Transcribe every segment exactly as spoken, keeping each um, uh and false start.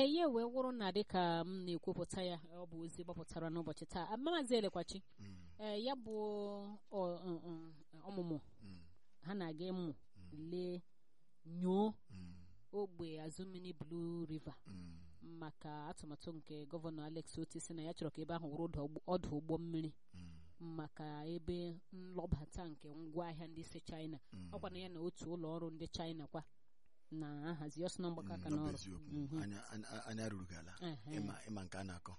eye wee wụrụ na dịka m na-ekwupụta ya ọ bụ ozi gbapụtara n'ụbọchị taa Maazị Elekwachi ee ya bụ ọmụmụ ha na-aga ịmụ lee nyoo ogbe azụmmiri Blue River maka atụmatụ nke gọvanọ Alex Oti si na ya chọrọ ka ebe ahụ wụrụ ọdụ ụgbọ mmiri maka ebe nlọbata nke ngwaahịa ndị si China ọkwa na ya na otu ụlọ ọrụ ndị China kwa na-ahazi ọsọ na mgbakọ aka n'ọrụ anya ruru gị ala ịma nke a na-akọ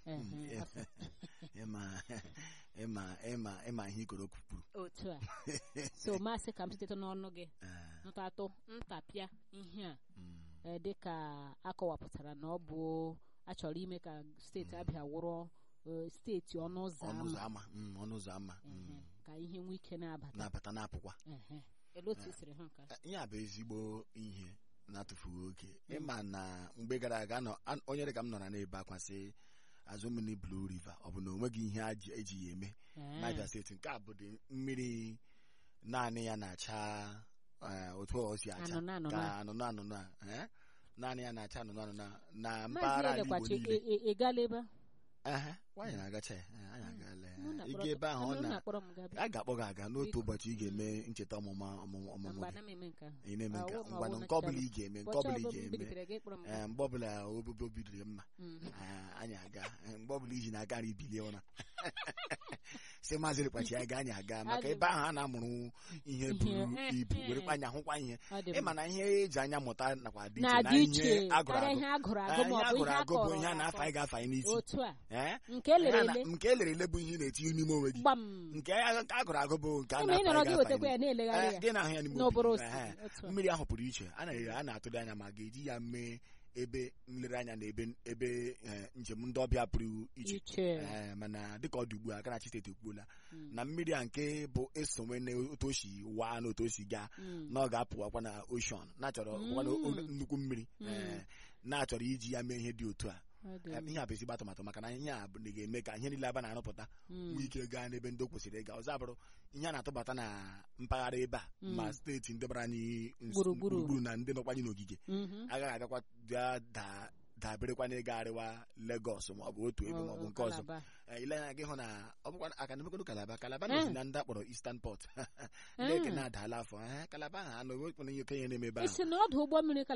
ịma ihe ikoro kwupụrụ otu a so masị ka m sitete n'ọnụ gị ntatụ ntapịa ihe a dịka akọwapụtara na ọ bụ achọrọ ime ka steeti Abịa wụrụ steeti ọnụ ụzọ ámá ọnụ ụzọ ámá ka ihe nwee ike na-abata na-abata na-apụkwa ihe a bụ ezigbo ihe na-atụfughị oge ịma na mgbe gara aga onye dịka m nọra n'ebe akwa sị azụmmiri Blue River ọ bụ na onweghị ihe eji ya eme n'Abia steeti nke a bụ dị mmiri naanị ya na-acha otu o si acha ka anụnụ anụnụ a naanị ya na-acha anụnụ anụnụ na mpaghara ala Igbo niile nwaanyị na-agacha ya anyị agala ịga ebe ahụ a ga-akpọ gị aga n'otu ụbọchị ị ga-eme ncheta ọmụmụ ọmụmụ ị na-eme nke ngwanụ nke ọbụla ị ga-eme nke ọbụla ị ga-eme mgbe ọbụla obobo bidoro mma anyị aga mgbe ọbụla iji na-agara ibilie ụra si Maazị Elekwachi anyị ga anyị aga maka ebe ahụ a na-amụrụ ihe buru ibu werekwa anya hụkwa ihe ịma na ihe eji anya mụta nakwa dị iche na ihe agụrụ agụ bụ ihe a na-afa anyị ga-afa anyị n'isi nke elere ele bụ ihe na-etinye n'ime onwe gị nke agụrụ agụ bụ nke a na-afa gị na-ahụ ya n'ime mmiri ahụ pụrụ iche a na-atụle anya ma ga-eji ya mee ebe nlereanya na ebe ebe njem ndị ọbịa pụrụ iche mana dịka ọ dị ugbu a Karachi steeti ekwuola na mmiri a nke bụ esonwe n'otu o si waa na otu o si gaa na ọ ga-apụwakwa na ocean na-achọrọ nnukwu mmiri na-achọrọ iji ya mee ihe dị otu a ihe a bụ ezigbo atụmatụ maka na ihe a ga-eme ka ihe niile aba na-arụpụta nwee ike gaa n'ebe ndị o kwesịrị ịga ọzọ abụrụ ihe a na-atụbata na mpaghara ebe a ma steeti ndị gbara anyị gburugburu na ndị nọkwa anyị n'ogige agaghị agakwa daberekwa n'ịgagharịwa Lagos ma ọ bụ otu ebe ma ọ bụ nke ọzọ ile anya gị hụ na ọ bụkwa aka na-emegodo Kalaba Kalaba na-esi na ndị akpọrọ Eastern Port ndị na-adala afọ Kalaba ha anọ nwekwana ihe okenye na-eme ebe ahụ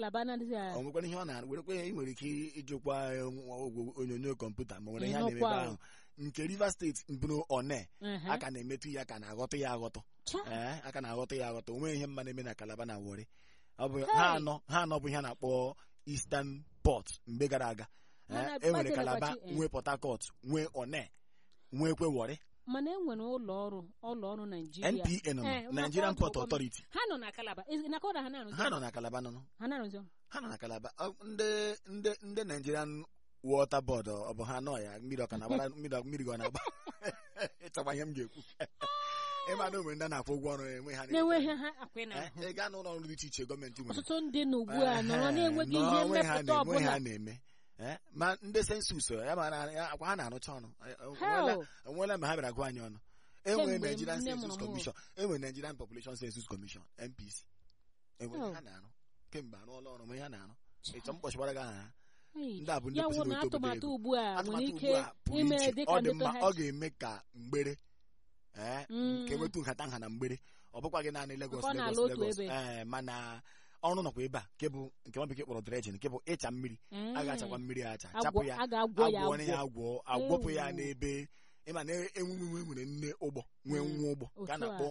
o nwekwana ihe ọ na-werekwa ị nwere ike ijikwa onyonyo kọmputa ma nwere ihe a na-eme ebe ahụ nke Rivers steeti mbụrụ one aka na-emetụ ya ka na-aghọtụ ya aghọtụ ee aka na-aghọtụ ya aghọtụ onweghị ihe mma na-eme na Kalaba na Warri ha anọ ha anọ bụ ihe a na-akpọ Eastern Port mgbe gara aga e nwere Kalaba nwee Port Harcourt nwee one nwekwe Warri mana e nwere ụlọ ọrụ ụlọ ọrụ Nigeria N P A nọ Nigerian Port Authority ha nọ na Kalaba ha nọ na Kalaba nọ ha nọ na Kalaba ndị ndị ndị Nigerian Water Board ọ bụ ha nọ ya mmiri ọka na-agbara mmiri gị ọ na-agba ịchọkwa ihe m ga-ekwu ịma na onwere ndị na-akwụ ụgwọ ọrụ na-enweghị ha ị gaa n'ụlọ ọrụ dị iche iche gọọmenti nwere ọtụtụ ndị na ugbu a nọrọ na-enweghị ihe mmepụta ọbụla ha na-eme ma ndị sensus ya mara akwa ha na-arụcha ọnụ onwela ma ha bịara gụọ anyị ọnụ enwere Nigerian Census Commission enwere Nigerian Population Census Commission N P C enwere ha na-arụ kemgbe arụọla ọrụ ma ihe ha na-arụ ịchọ mkpọchigbara gị aha ndị a bụ ndị kwesịrị otu obodo ego atụmatụ ugbu a pụrụ iche ọ dị mma ọ ga-eme ka mgbere ee nke nwetụ nhata nha na mgbere ọ bụkwa gị naanị Lagos Lagos Lagos ee mana ọrụ nọkwa ebe a nke bụ nke nwa bekee kpọrọ dredging nke bụ ịcha mmiri a ga-achakwa mmiri acha chapụ ya agwọ ya agwọ agwọpụ ya n'ebe ịma na enwe nwere nne ụgbọ nwee nwa ụgbọ ka a na-akpọ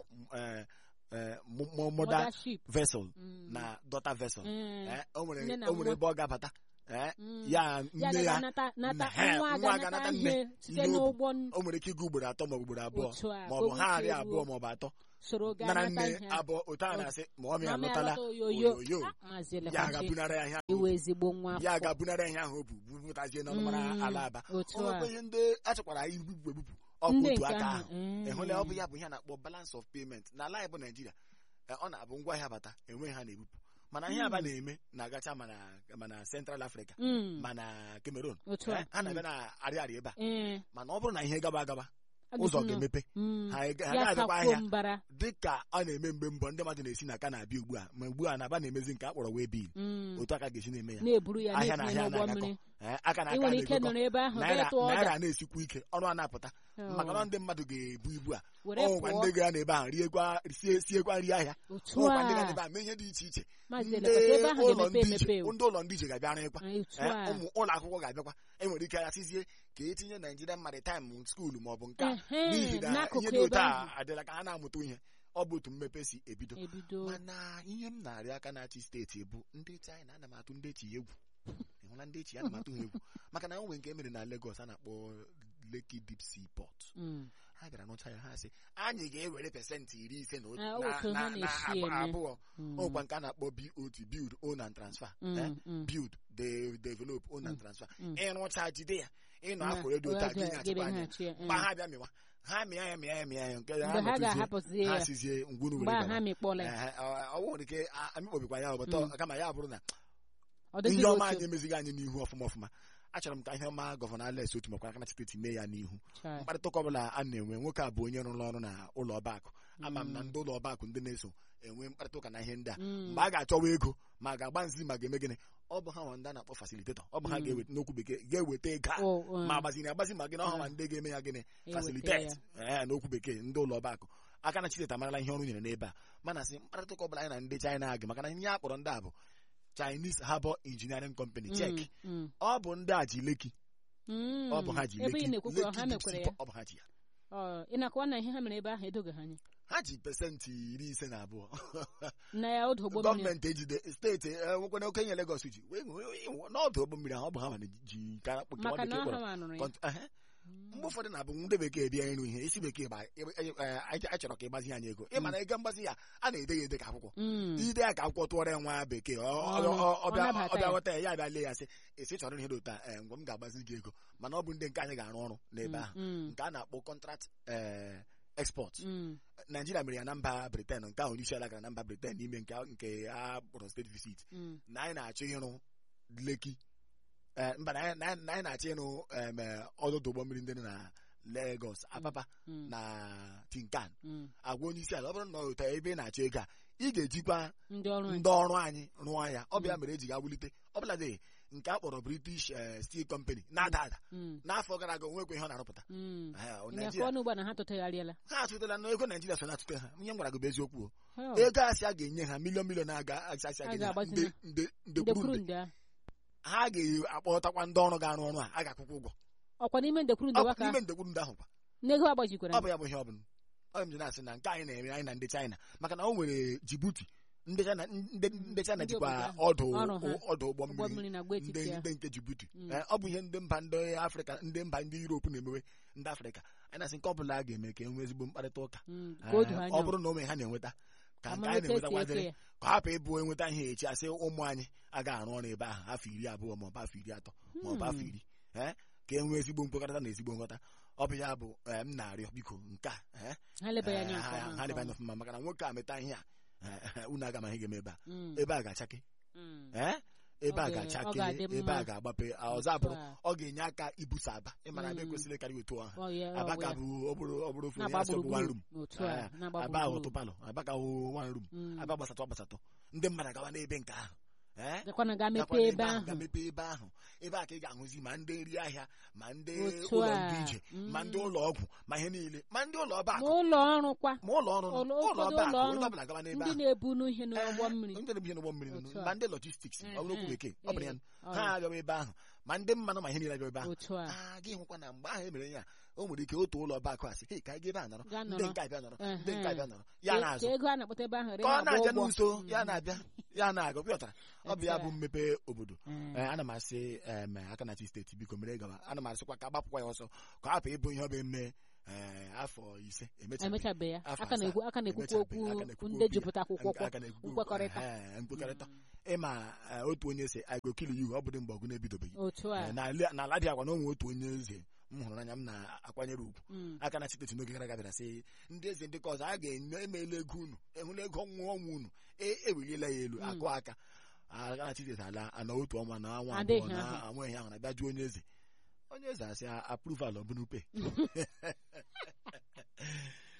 mother vessel na daughter vessel o nwere ebe ọ ga-abata ya nne ya nwa ga-anata nne o nwere ike ịga ugboro atọ ma ugboro abụọ ma ọ bụ ha arị abụọ ma ọ bụ atọ nara nne abụọ otu a na-asị ma ọ mị alụtala oyoyo ya ga-abunara ya ihe ya ga-abunara ihe ahụ o bu bupụtazie n'ọnụmara ala Aba ọnwekwa ihe ndị a chọkwara ibupụ ebupụ ọkụ otu aka ahụ ịhụla ọ bụ ya bụ ihe a na-akpọ balance of payment n'ala anyị bụ Naijiria ọ na-abụ ngwaahịa bata enweghị ha na-ebupụ mana ihe aba na-eme na-agacha mana Central Africa mana Cameroon ha na-abịa na-arị arị ebe a mana ọ bụrụ na ihe gaba agaba ụzọ ga-emepe ha ga-agakwa ahịa dịka a na-eme mgbe mbọ ndị mmadụ na-esi na ka na-abịa ugbu a ma ugbu a na-aba na-emezi nke a kpọrọ wee bil otu aka ga-esi na-eme ya ahịa na ahịa na-agakọ aka na ị aka nwere ike nọrọ ebe ahụ naira ga-etụ ọja naira na-esikwa ike ọrụ a na-apụta maka na ndị mmadụ ga-ebu ibu a were ọnwụkwa pụọ ndị ga n'ebe ahụ riekwa sie siekwa nri ahịa otu ọnwụkwa ndị ga a n'ebe ahụ mee ihe dị iche iche maazị ndị elekọta ebe ahụ ụlọ ga-emepe ndị ije emepe o. ndị ụlọ ndị ije ga-abịa rịkwa otu a ụmụ ụlọ akwụkwọ ga-abịakwa enwere ike asịzie ka etinye Nigerian Maritime School ma ọ bụ nke a Ehe, n'ihi na n'akụkụ ihe dị ebe otu a ahụ adịla ka ha na-amụta ihe ọ bụ otu mmepe si ebido ebido mana ihe m na-arịọ aka na-achị steeti bụ ndị China ana m atụ ndị echi egwu ịhụla ndị echi ana m atụ ha egwu maka na o nwere nke emere na Lagos a na-akpọ Lekki Deep Sea Port Mm. ha bịara n'ụcha ya ha sị anyị ga-ewere pasentị iri ise na otu- Ah, na- otu ha na- na na-esi abụ- eme. abụọ Mm. ọkwa nke a na-akpọ B O T build own and transfer Mm, eh? mm. build de- develop own and Mm, transfer mm. ịrụcha jide ya ịnọ Na- afọ redio taa oge gị a nyachikwa anya ga-emeghachi ya, mgbe mm. ha bịa mịwa ha mịa ya mịa ya mịa ya nke mgbe ha ha nọtụzie ga-ahapụzie ha ya sizie ngwuru mgbe were ahụ ha gaba mịkpọla ya Eh, ọ ọ nwere ike a- amịkpọbikwa ya ọbụtọ Mm. kama ya bụrụ na ọ ihe dịghị ọma anyị otu emezighị anyị n'ihu ọfụma ọfụma achọrọ m ka ihe ọma gọvanọ Alex Oti makwa aka na steeti mee ya n'ihu Chai. mkparịta ụka ọbụla a na-enwe nwoke a bụ onye rụrụ ọrụ na ụlọ ọba akụ ama m na Mm. ndị ụlọ ọba akụ ndị na-eso enwe mkparịta ụka na ihe ndị a Mm. mgbe a ga-achọwa ego ma a ga-agba nzi ma ga-eme gịnị ọ bụ ha nwa ndị a na-akpọ fasilitetọ ọ bụ ha Mm. ga-eweta n'okwu bekee ga-eweta ego a Oh, um, ma agbaziri agbazi ma gị na ọha ma Mm. ndị ga-eme ya gịnị eweta fasilitet ya. ee n'okwu bekee ndị ụlọ ọba akụ aka na Chideta amarala ihe ọrụ nyere n'ebe a mana sị mkparịta ụka ọbụla anyị na ndị China agị maka na ihe a kpọrọ ndị a bụ Chinese Harbour Engineering Company check Mm, mm, ọ bụ ndị a ji Lekki mm. ọ bụ ha ji ebe ị Lekki na-ekwukwa ha Lekki Deep mekwere Sea ya Port, ọ bụ ha ji ya Ọ, ị na-akọwa na ihe ha mere ebe ahụ edoghị ha anya ha ji pesentị iri ise na abụọ na ya ọdụ ụgbọ mmiri gọọmenti ejide steeti nwekwana okenye Lagos ji wee nwee n'ọdụ ụgbọ mmiri ahụ ọ bụ ha mana ji ka kpọkọ maka na bekee ọha kpọrọ ma nụrụ ya kọnt- ehe. mgbe ụfọdụ na-abụ ndị bekee bịa ịrụ ihe isi bekee gba achọrọ ka ịgbazi anyị ego ị mana ego mgbazi ya a na-ede ya ede ka akwụkwọ Mm. ide ya ka akwụkwọ tụọrọ ya nwa bekee ọ- ọ- Ọnụ. ọ- ọ Ọ bịa- nabata ọ bịa ya. ghọta ya ya bịa lee ya sị esi chọrọ ihe dị ụta ee ngwa m ga-agbazi gị ego mana ọ bụ ndị nke anyị ga-arụ ọrụ n'ebe ahụ Mm, nke a na-akpọ contract eh, export mm, Naijiria mere ya na mba Britain nke ahụ onye isi ala gara na mba Britain n'ime nke nke a kpọrọ state visit mm, na anyị na-achọ ịrụ Lekki eh, mba na anyị na anyị- na anyị na-achọ ịrụ em, eh, ọdụdụ ụgbọ mmiri ndị dị na Lagos Apapa mm, na Tinkan mm. agwa onye isi ala ọ bụrụ na ọ ụta ebe ị na-achọ ego a ị ga-ejikwa ndị ọrụ anyị. ndị ọrụ anyị rụọ ya ọ bịa mere eji ga-awulite ọbụladị nke a kpọrọ British eh, Steel Company na-ada ada Mm, n'afọ gara aga onwekwa ihe ọ na-arụpụta mm. Eh, Ị Naijiria na-akọ ọnụ ugbu a na ha tụtagharịala ha atụtala na ego Naijiria so na-atụte ha ihe m gwara gị bụ eziokwu o. Hell, ego asị a ga-enye ha miliọn miliọn aga asị asị A aga ga-agbazinye. nde nde nde ndị kwuru kwuru nde nde ahụ. ha ga-akpọtakwa ndị ọrụ ga-arụ ọrụ a a ga-akwụkwọ ụgwọ ọkwa n'ime nde kwuru nde ọ bụ waka n'ime nde kwuru nde ahụ kwa n'ego agbajikwara ọ bụ ya bụ ihe ọ bụla ọ bụ m ji na-asị na nke anyị na-eme anyị na ndị China maka na o nwere Djibouti ndị China ndị ndị China Ndị jikwa obodo ọdụ ọrụ ha. ọdụ ụgbọ ụgbọ mmiri mmiri na agba ndị etiti ya ndị nke Djibouti Mm. Eh, ọ bụ ihe ndị mba ndị Afrịka ndị mba ndị Europe na-emewe ndị Afrịka anyị na-asị nke ọ bụla a ga-eme ka e nwee ezigbo mkparịta ụka Mm, Eh, ka o doo ọ anya bụrụ na ome ha na-enweta ka nke anyị amalite esi eke na-enwetakwazịrị ya ka hapụ ịbụ enweta ihe echi asị ụmụ anyị agaghị arụ ọrụ ebe ahụ afọ iri abụọ maọbụ afọ iri atọ maọbụ afọ iri eh, ka e nwee ezigbo mkpekọrịta na ezigbo nghọta ọ bụ ya bụ eh, m na-arịọ biko nke a eh, ha leba ya anya eh, nke ha ọma, ha nke leba anya ọma. ọfụma maka na nwoke a meta ihe a eh, unu aga ma ihe ga-eme ebe a Mm, ebe a ga-achake mm. eh, ebe Ọ a ga- ga-achake ọ ga-adị ebe mma. a ga-agbape ah, ọzọ Otu abụrụ a. ọ ga-enye aka ibuso aba ịmara aba Mm. ekwesịrị ịkarị otu ọha Ọ ya- ọ aba bụ ka ya. bụ ọ bụrụ ọ bụrụ ofu onye na-agba asị ọ bụ one room gburugburu otu a Eh, na-agba aba ahụ gburugburu. otu palọ aba ka wụ one room Mm. aba gbasatọ gbasatọ ndị mmadụ agawa n'ebe nke ahụ eh? Gakwana ga Gakwa mepee n'ebe ebe ahụ, ahụ ga-emepe ebe ahụ ebe a ka ị ga-ahụzi ma ndị nri ahịa ma ndị Otu ụlọ a. ndị ije ma ndị Mm. ụlọ ọgwụ ma ihe niile ma ndị ụlọ ọba ma akụ ụlọ ọrụ kwa ma ụlọ ọrụ nọ, ụlọ- ụlọ ụfọdụ ọba ụlọ akụ ọrụ onye ọbụla gawa n'ebe ndị ahụ na-ebunu ihe n'ụgbọ Eh, mmiri ndị na-ebi n'ụgbọ mmiri nọ, Otu a. ma ndị logistics ọ bụrụ okwu Eh, bekee ọ bụrụ ya eh, ha ọ agawa ebe ahụ ma ndị mmanụ ma ihe niile agawa ebe ahụ otu a a gị hụkwa na mgbe ahụ e mere ya o nwere ike otu ụlọ ọba akụ asị hei ka anyị ga ebe a nọrọ Gaa ndị nọrọ. nke a bịa nọrọ Eh, ndị nke a eh. bịa nọrọ ya Ka- na-azụ ka ego a na-akpọta ebe ahụ ka ọ na-abịa ụgwọ. n'uso Mm. ya na-abịa ya na-agụ pịọtara ọ bụ ya Otu bụ a. mmepe obodo Mm. Eh, ana m asị em, aka na chi steeti biko mere gawa ana m asịkwa ka agbapụkwa ya ọsọ ka ọ hapụ ịbụ ihe ọ bụ eme eh, afọ ise emechabeghị emechabe ya afọ aka asaa, na-ekwu aka na-ekwukwa emechabeghị, okwu aka na-ekwukwa ndị okwu ya. jupụta akwụkwọ Nke aka na-ekwukwa okwu, nkwekọrịta eh, nkwekọrịta ịma eh, otu onye si I go kill you ọ bụrụ mgbe ọgụ na-ebidobeghị otu a Eh, n'ala n'ala dị agwa na onwe otu onye eze m hụrụ n'anya m na-akwanyere ugwu Mm. aka na steeti n'oge gara aga bịara sị ndị eze ndị ka ọzọ a ga-enye emeela ego unu ehụla ego ọnwụ ọnwụ unu e- eweliela ya elu Mm. akụ aka aka na steeti ala ana otu ọnwa na anwa Adịghị abụọ na ahụ. anweghị ahụ na bịa jụọ onye eze onye eze asị approval ọbụnupe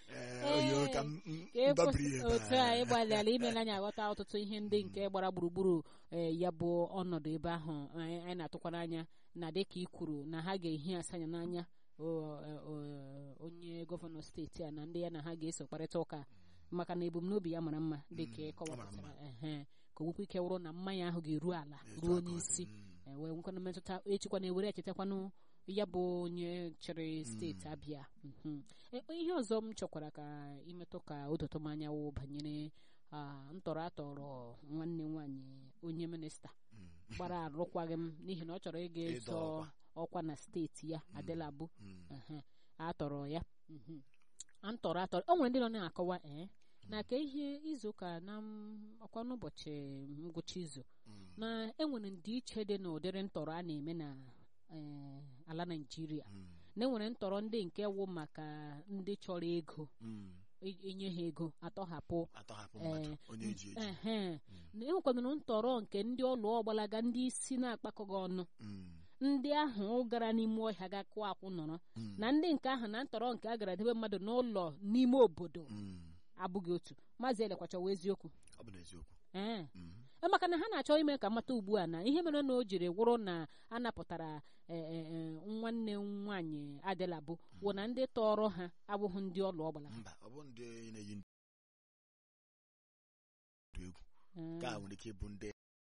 oyo ka m ka e ndọbiri kwụsị ebe otu a ịgbalịala ime na anyị aghọta ọtụtụ ihe ndị nke gbara gburugburu ee, ya bụ ọnọdụ ebe ahụ anyị anyị na-atụkwa n'anya na dịka i kwuru na ha ga-ehi asanya n'anya o- o- onye gọvanọ steeti a na ndị ya na ha ga-eso kparịta ụka maka na ebumnobi ya mara mma dịka Mm, ị kọwapụtara ọ mara ehe ka o nwekwa ike wụrụ na mmanya ahụ ga-eru ala Etu ruo aka ọ dị, n'isi mm. e wee nwekwana mmetụta echikwa na ewere echetakwanụ ya bụ onye chịrị steeti Abịa. Mhm. E- ihe ọzọ m chọkwara ka imetụ ka o dotụ m anya wụ banyere ah, ntọrọ atọrọ nwanne m nwaanyị onye minista Mm. gbara arụkwaghị m n'ihi na ọ chọrọ ịga Ịdọ ịzọ ọkwa. ọkwa na steeti ya Adelabu. Mm. Ehe, atọrọ ya. Mhm. a ntọrọ atọrọ o nwere ndị nọ na-akọwa ee na ka ihe izu ụka na m- ọkwa n'ụbọchị ngwụcha izu Mm. na enwere ndịiche dị n'ụdịrị ntọrọ a na-eme na eh, ala Naịjirịa Mm. na enwere ntọrọ ndị nke wụ maka ndị chọrọ ego Mm. i- inye ha ego atọhapụ atọhapụ mmadụ eh, onye eji eji ehe na enwekwanụrụ ntọrọ nke ndị ọlụ ọgbalaga ndị isi na-akpakọghị ọnụ Mm. ndị ahụ gara n'ime ọhịa ga-akụ akwụ nọrọ Mm. na ndị nke ahụ na ntọrọ nke a gara debe mmadụ n'ụlọ n'ime obodo Mm. abụghị otu maazị elekwachawa eziokwu ọ bụ n'eziokwu. ee Mm. E, maka na ha na-achọ ime ka mata ugbu a na ihe mere na o jiri wụrụ na a napụtara e, e, e, nwanne nwaanyị Adelabu wụ na ndị tọrọ ha abụghị ndị ọlụ ọgbala mba ọ bụ ndị na-eyi ndụ egwu Ee. ka nwere ike ịbụ ndị